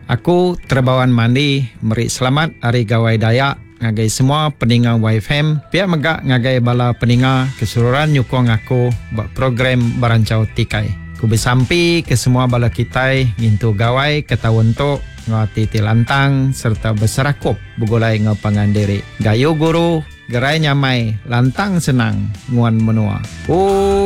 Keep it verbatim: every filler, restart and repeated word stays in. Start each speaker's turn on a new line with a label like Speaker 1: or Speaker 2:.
Speaker 1: Aku Terbawan Mandi, meri selamat Hari Gawai Dayak ngagai semua peninga Y F M. Pihak megak ngagai bala peninga keseluruhan nyukong aku buat program Barancau Tikai. Ku bersampi ke semua bala kitai ngintu gawai ketawon tok ngati tilantang serta berserakup bugulai ngapangan diri. Gayo guru, gerai nyamai, lantang senang nguan menua. Oh